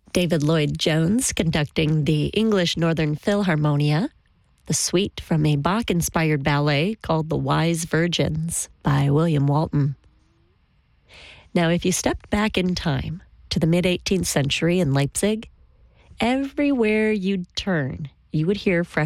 David Lloyd Jones conducting the English Northern Philharmonia, the suite from a Bach-inspired ballet called The Wise Virgins by William Walton. Now, if you stepped back in time to the mid-18th century in Leipzig, everywhere you'd turn, you would hear fresh